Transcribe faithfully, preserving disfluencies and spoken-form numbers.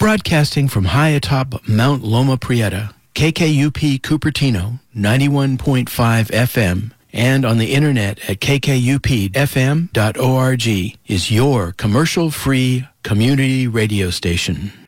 Broadcasting from high atop Mount Loma Prieta, K K U P Cupertino, ninety-one point five F M, and on the internet at k k u p f m dot org is your commercial-free community radio station.